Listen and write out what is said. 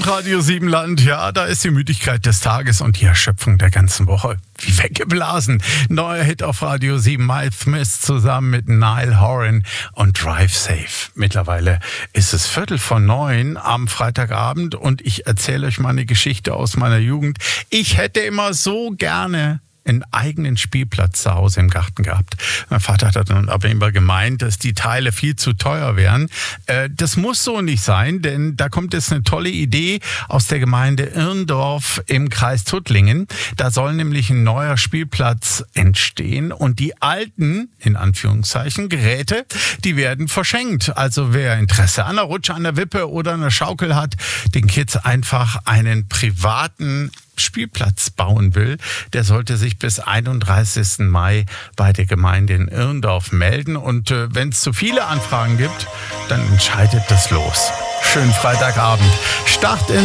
Radio Siebenland, ja, da ist die Müdigkeit des Tages und die Erschöpfung der ganzen Woche wie weggeblasen. Neuer Hit auf Radio 7, Miles Smith zusammen mit Niall Horan und Drive Safe. Mittlerweile ist es 8:45 am Freitagabend und ich erzähle euch mal eine Geschichte aus meiner Jugend. Ich hätte immer so gerne einen eigenen Spielplatz zu Hause im Garten gehabt. Mein Vater hat dann aber immer gemeint, dass die Teile viel zu teuer wären. Das muss so nicht sein, denn da kommt jetzt eine tolle Idee aus der Gemeinde Irndorf im Kreis Tuttlingen. Da soll nämlich ein neuer Spielplatz entstehen und die alten, in Anführungszeichen, Geräte, die werden verschenkt. Also wer Interesse an einer Rutsche, an der Wippe oder einer Schaukel hat, den Kids einfach einen privaten Spielplatz bauen will, der sollte sich bis 31. Mai bei der Gemeinde in Irndorf melden. Und wenn es zu viele Anfragen gibt, dann entscheidet das los. Schönen Freitagabend. Start in